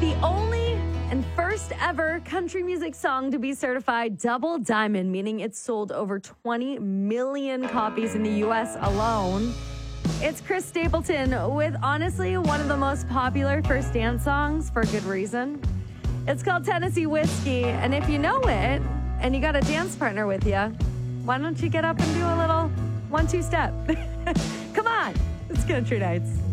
the only and first ever country music song to be certified double diamond, meaning it's sold over 20 million copies in the U.S. alone. It's Chris Stapleton with, honestly, one of the most popular first dance songs for good reason. It's called Tennessee Whiskey, and if you know it and you got a dance partner with you, why don't you get up and do a little 1-2 step? Come on, it's Country Nights.